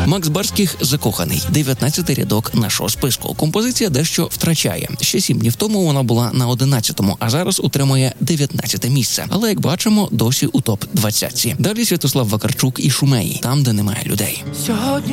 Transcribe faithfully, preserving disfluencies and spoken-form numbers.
Макс Барських «Закоханий» – дев'ятнадцятий рядок нашого списку. Композиція дещо втрачає. Ще сім днів тому вона була на одинадцятому, а зараз утримує дев'ятнадцяте місце. Але, як бачимо, досі у топ двадцятці. Далі Святослав Вакарчук і «Шумеї» – там, де немає людей. Сьогодні